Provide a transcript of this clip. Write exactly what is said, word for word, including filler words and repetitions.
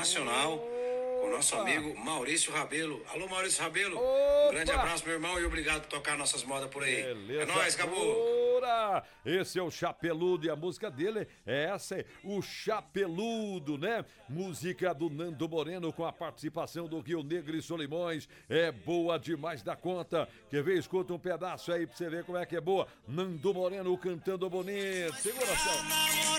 nacional com o nosso amigo Maurício Rabelo. Alô, Maurício Rabelo. Opa. Um grande abraço, meu irmão, e obrigado por tocar nossas modas por aí. Beleza. É nóis, acabou. Ora, esse é o Chapeludo e a música dele é essa, é o Chapeludo, né? Música do Nando Moreno com a participação do Rio Negro e Solimões. É boa demais da conta. Quer ver? Escuta um pedaço aí pra você ver como é que é boa. Nando Moreno cantando bonito. Segura, Céu.